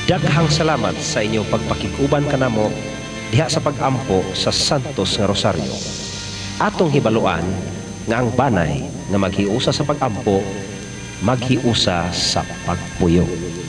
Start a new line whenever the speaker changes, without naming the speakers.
Daghang salamat sa inyong pagpakig-uban kanamo diha sa pag-ampo sa Santos nga Rosario. Atong hibaluan nga ang banay nga maghiusa sa pag-ampo, maghiusa sa pagpuyo.